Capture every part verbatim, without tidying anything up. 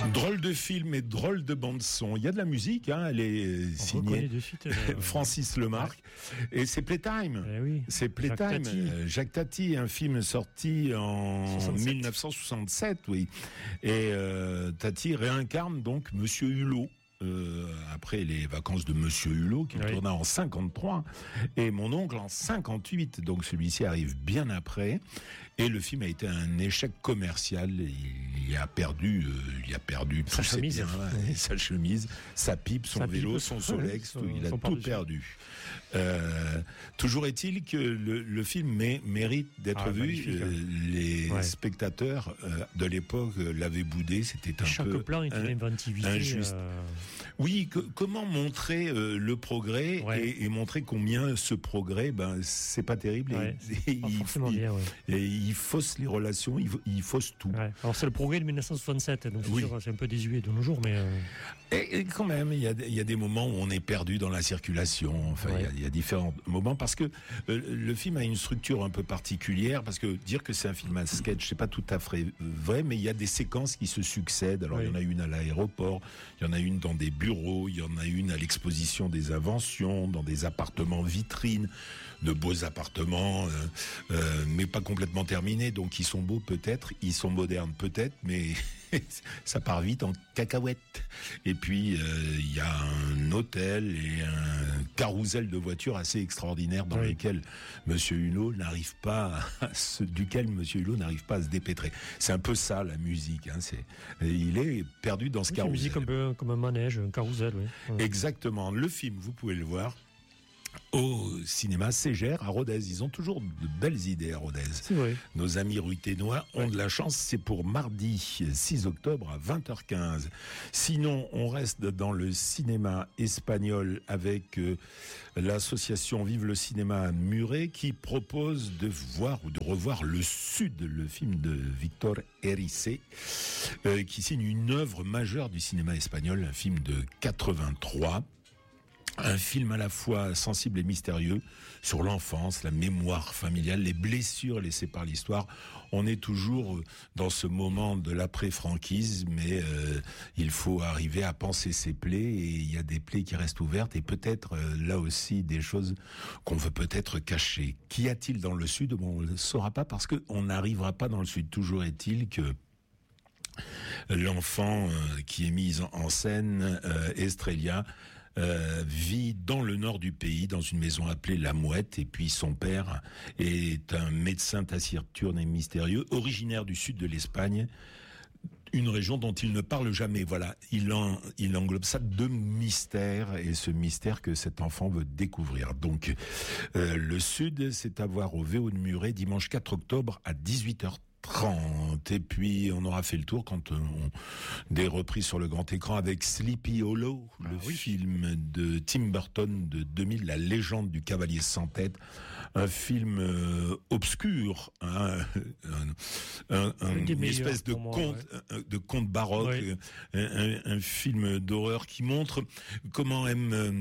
Drôle de film et drôle de bande-son. Il y a de la musique, hein, elle est On signée de suite, euh, Francis Lemarque. Ouais. Et c'est Playtime. Eh oui. C'est Playtime. Jacques Tati. Jacques Tati, un film sorti en soixante-sept. dix-neuf cent soixante-sept, oui. Et euh, Tati réincarne donc Monsieur Hulot. Euh, après les vacances de Monsieur Hulot, qui oui. tourna en cinquante-trois, et mon oncle en cinquante-huit, donc celui-ci arrive bien après, et le film a été un échec commercial. Il y a perdu, euh, il a perdu sa chemise, biens, oui. sa chemise, sa pipe, son sa vélo, pipe, son Solex, tout, il a tout perdu. Euh, toujours est-il que le, le film mé, mérite d'être ah, vu. Euh, les ouais. spectateurs euh, de l'époque l'avaient boudé. C'était un Chaque peu plan est une inventivité injuste. Euh... Oui, que, comment montrer euh, le progrès ouais. et, et montrer combien ce progrès, ben c'est pas terrible. Ouais, et, et, il, il, bien, ouais. et il fausse les relations, il, il fausse tout. Ouais. Alors c'est le progrès de dix-neuf cent soixante-sept, donc oui. c'est, sûr, c'est un peu désuet de nos jours, mais. Euh... Et, et quand même, il y a, il y a des moments où on est perdu dans la circulation. Enfin, ouais. il, y a, il y a différents moments parce que euh, le film a une structure un peu particulière. Parce que dire que c'est un film à sketch, c'est pas tout à fait vrai, mais il y a des séquences qui se succèdent. Alors oui. il y en a une à l'aéroport, il y en a une dans des bureaux, il y en a une à l'exposition des inventions, dans des appartements vitrines, de beaux appartements, euh, euh, mais pas complètement terminés. Donc ils sont beaux peut-être, ils sont modernes peut-être, mais ça part vite en cacahuète. Et puis euh, il y a un hôtel et un carrousel de voitures assez extraordinaire dans oui. lesquels Monsieur Hulot n'arrive pas, à se, duquel Monsieur Hulot n'arrive pas à se dépêtrer. C'est un peu ça la musique. Hein, c'est, il est perdu dans ce oui, carrousel. C'est une musique un peu comme un manège, un carrousel. Oui. Ouais. Exactement. Le film, vous pouvez le voir au cinéma Ségère à Rodez. Ils ont toujours de belles idées à Rodez. C'est vrai. Nos amis ruténois ont ouais. de la chance. C'est pour mardi six octobre à vingt heures quinze. Sinon, on reste dans le cinéma espagnol avec euh, l'association Vive le cinéma à Muret qui propose de voir ou de revoir Le Sud, le film de Victor Erice, euh, qui signe une œuvre majeure du cinéma espagnol, un film de quatre-vingt-trois. Un film à la fois sensible et mystérieux sur l'enfance, la mémoire familiale, les blessures laissées par l'histoire. On est toujours dans ce moment de l'après-franquisme, mais euh, il faut arriver à panser ses plaies, et il y a des plaies qui restent ouvertes et peut-être euh, là aussi des choses qu'on veut peut-être cacher. Qu'y a-t-il dans le Sud ? Bon, on ne le saura pas parce qu'on n'arrivera pas dans le Sud. Toujours est-il que l'enfant euh, qui est mis en scène, euh, Estrella, Euh, vit dans le nord du pays, dans une maison appelée La Mouette, et puis son père est un médecin taciturne et mystérieux, originaire du sud de l'Espagne, une région dont il ne parle jamais. Voilà, il, en, il englobe ça de mystère, et ce mystère que cet enfant veut découvrir. Donc, euh, le Sud, c'est à voir au V O de Muret, dimanche quatre octobre à dix-huit heures trente. Et puis on aura fait le tour quand on, des reprises sur le grand écran avec Sleepy Hollow, ah, le oui. film de Tim Burton de deux mille, La légende du cavalier sans tête, un film euh, obscur, hein, un, un, un, une espèce de moi, conte, ouais. de conte baroque, ouais. un, un, un film d'horreur qui montre comment aime euh,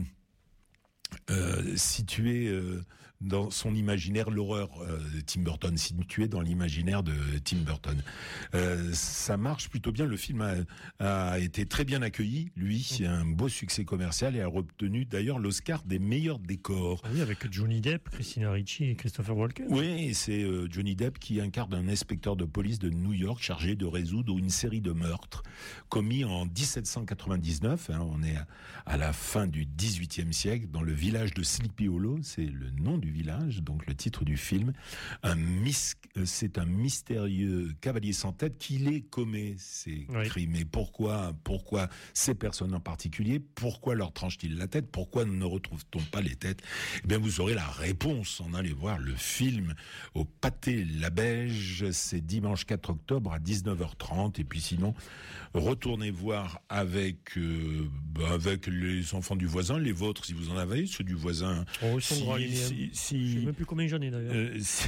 Euh, situé euh, dans son imaginaire, l'horreur euh, de Tim Burton, situé dans l'imaginaire de Tim Burton. Euh, ça marche plutôt bien. Le film a, a été très bien accueilli. Lui, c'est un beau succès commercial et a obtenu d'ailleurs l'Oscar des meilleurs décors. Ah oui, avec Johnny Depp, Christina Ricci et Christopher Walken. Oui, c'est euh, Johnny Depp qui incarne un inspecteur de police de New York chargé de résoudre une série de meurtres commis en dix-sept cent quatre-vingt-dix-neuf. Hein, on est à, à la fin du dix-huitième siècle, dans le village de Sleepy Hollow, c'est le nom du village, donc le titre du film. Un mis- c'est un mystérieux cavalier sans tête qui les commet, ces oui. crimes. Et pourquoi, pourquoi ces personnes en particulier, pourquoi leur tranche-t-il la tête, pourquoi ne retrouve-t-on pas les têtes ? Eh bien, vous aurez la réponse en allant voir le film au Pâté La Beige. C'est dimanche quatre octobre à dix-neuf heures trente. Et puis sinon, retournez voir avec, euh, avec les enfants du voisin, les vôtres, si vous en avez, ceux du voisin. Oh, si, si, si, je ne sais même plus combien j'en ai d'ailleurs. Euh, si,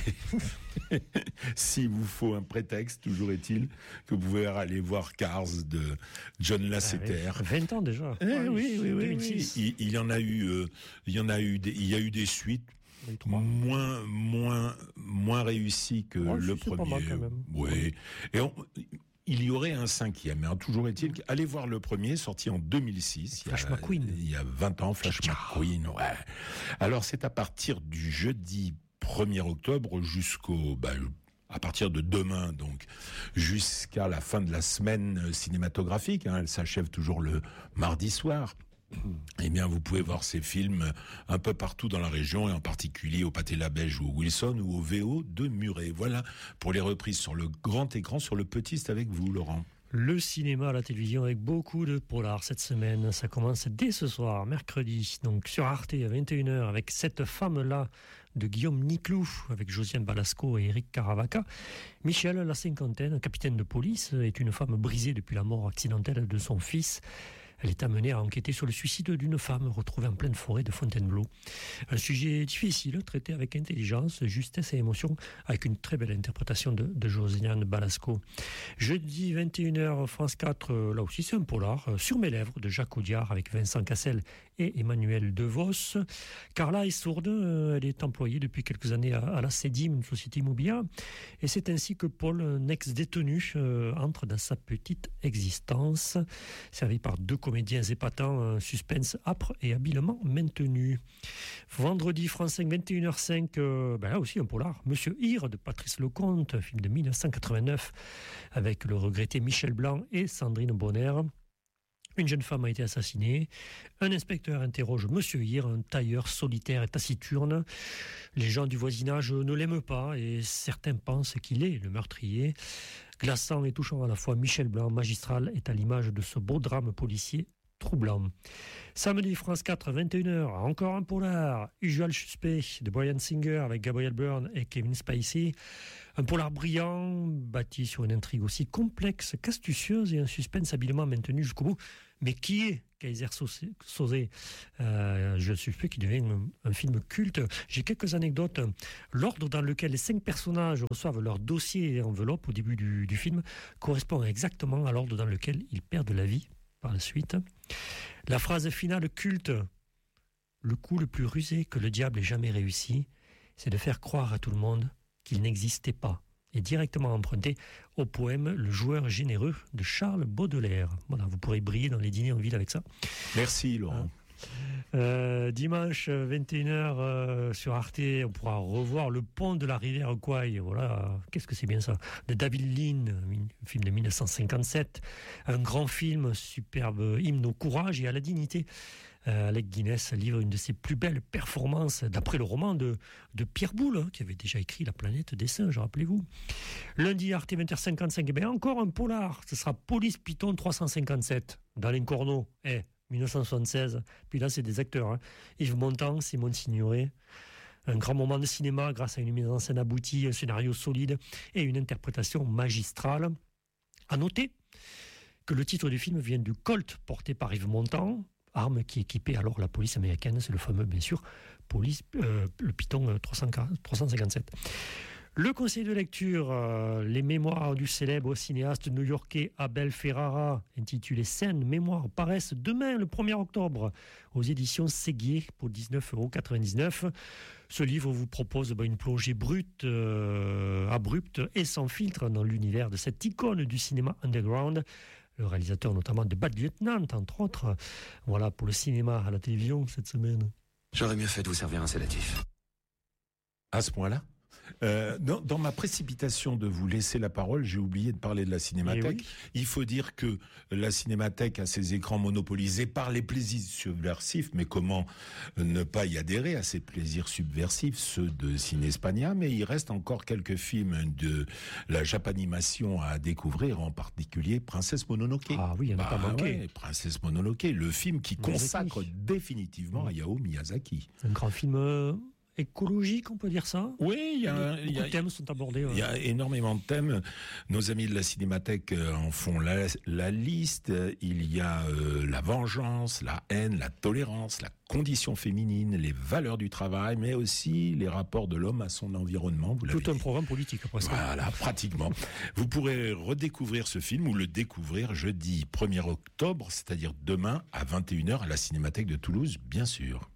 si vous faut un prétexte, toujours est-il que vous pouvez aller voir Cars de John Lasseter. Ah, vingt ans déjà. Eh, ah, oui, oui, oui, oui. Il, il y en a eu, euh, il y en a eu, des, il y a eu des suites. Moins, moins, moins réussies que ouais, le c'est premier. Pas mal quand même. Oui. Et on, il y aurait un cinquième. Alors, toujours est-il qu'allez voir le premier, sorti en deux mille six. Flash il y a, McQueen. Il y a vingt ans, Flash McQueen, ouais. Alors, c'est à partir du jeudi premier octobre jusqu'au... Bah, à partir de demain, donc, jusqu'à la fin de la semaine cinématographique. Hein, elle s'achève toujours le mardi soir. Eh bien, vous pouvez voir ces films un peu partout dans la région, et en particulier au Pâté Labège ou au Wilson ou au V O de Muret. Voilà pour les reprises sur le grand écran. Sur le petit, c'est avec vous, Laurent. Le cinéma à la télévision avec beaucoup de polars cette semaine. Ça commence dès ce soir, mercredi, donc sur Arte à vingt et une heures, avec Cette femme-là de Guillaume Niclou, avec Josiane Balasco et Eric Caravaca. Michel, la cinquantaine, capitaine de police, est une femme brisée depuis la mort accidentelle de son fils. Elle est amenée à enquêter sur le suicide d'une femme retrouvée en pleine forêt de Fontainebleau. Un sujet difficile, traité avec intelligence, justesse et émotion, avec une très belle interprétation de, de Josiane Balasco. Jeudi vingt et une heures, France quatre, là aussi c'est un polar, Sur mes lèvres, de Jacques Audiard, avec Vincent Cassel et Emmanuel DeVos. Carla est sourde, elle est employée depuis quelques années à, à la Cédim, une société immobilière, et c'est ainsi que Paul, un ex-détenu, euh, entre dans sa petite existence, servi par deux comédiens épatants, un suspense âpre et habilement maintenu. Vendredi, France cinq, vingt et une heures cinq, euh, ben là aussi un polar, Monsieur Hir de Patrice Lecomte, un film de mille neuf cent quatre-vingt-neuf, avec le regretté Michel Blanc et Sandrine Bonner. Une jeune femme a été assassinée. Un inspecteur interroge Monsieur Hir, un tailleur solitaire et taciturne. Les gens du voisinage ne l'aiment pas et certains pensent qu'il est le meurtrier. Glaçant et touchant à la fois, Michel Blanc, magistral, est à l'image de ce beau drame policier troublant. Samedi, France quatre, vingt et une heures, encore un polar, Usual Suspect de Bryan Singer avec Gabriel Byrne et Kevin Spacey. Un polar brillant, bâti sur une intrigue aussi complexe qu'astucieuse et un suspense habilement maintenu jusqu'au bout. Mais qui est Kaiser Soze, euh, Je suspecte qu'il devient un, un film culte. J'ai quelques anecdotes. L'ordre dans lequel les cinq personnages reçoivent leur dossier et enveloppe au début du, du film correspond exactement à l'ordre dans lequel ils perdent la vie par la suite. La phrase finale culte, le coup le plus rusé que le diable ait jamais réussi, c'est de faire croire à tout le monde qu'il n'existait pas, est directement emprunté au poème Le joueur généreux de Charles Baudelaire. Voilà, vous pourrez briller dans les dîners en ville avec ça. Merci Laurent. Euh, dimanche vingt et une heures euh, sur Arte, on pourra revoir Le pont de la rivière Kwai. Voilà, qu'est-ce que c'est bien ça, de David Lean, un film de mille neuf cent cinquante-sept, un grand film, superbe hymne au courage et à la dignité. Euh, Alec Guinness livre une de ses plus belles performances d'après le roman de, de Pierre Boulle, hein, qui avait déjà écrit La planète des singes, rappelez-vous. Lundi, Arte vingt heures cinquante-cinq, et bien encore un polar, ce sera Police Python trois cent cinquante-sept, d'Alain Corneau, eh, mille neuf cent soixante-seize, puis là c'est des acteurs, hein. Yves Montand, Simone Signoret. Un grand moment de cinéma grâce à une mise en scène aboutie, un scénario solide et une interprétation magistrale. À noter que le titre du film vient du Colt porté par Yves Montand, arme qui équipait alors la police américaine, c'est le fameux, bien sûr, police, euh, le Python trois cent cinquante-sept. Le conseil de lecture, euh, les mémoires du célèbre cinéaste new-yorkais Abel Ferrara, intitulé Scènes, mémoires, paraissent demain, le premier octobre, aux éditions Séguier pour dix-neuf euros quatre-vingt-dix-neuf. Ce livre vous propose bah, une plongée brute, euh, abrupte et sans filtre dans l'univers de cette icône du cinéma underground. Le réalisateur notamment de Bad Lieutenant, entre autres. Voilà pour le cinéma à la télévision cette semaine. J'aurais mieux fait de vous servir un sédatif. À ce point-là ? Euh, dans, dans ma précipitation de vous laisser la parole, j'ai oublié de parler de la Cinémathèque. Oui. Il faut dire que la Cinémathèque a ses écrans monopolisés par les plaisirs subversifs, mais comment ne pas y adhérer à ces plaisirs subversifs, ceux de Cinespania, mais il reste encore quelques films de la Japanimation à découvrir, en particulier Princesse Mononoke. Ah oui, il n'y en a bah, pas manqué. Ouais, Princesse Mononoke, le film qui Miyazaki. consacre définitivement Hayao Miyazaki. C'est un grand film... Euh... écologique, on peut dire ça ? Oui, il y a, beaucoup y a, de thèmes sont abordés. Il ouais. y a énormément de thèmes. Nos amis de la Cinémathèque en font la, la liste. Il y a euh, la vengeance, la haine, la tolérance, la condition féminine, les valeurs du travail, mais aussi les rapports de l'homme à son environnement. Vous Tout un dit. programme politique, après ça. Voilà, pratiquement. Vous pourrez redécouvrir ce film ou le découvrir jeudi premier octobre, c'est-à-dire demain à vingt et une heures à la Cinémathèque de Toulouse, bien sûr.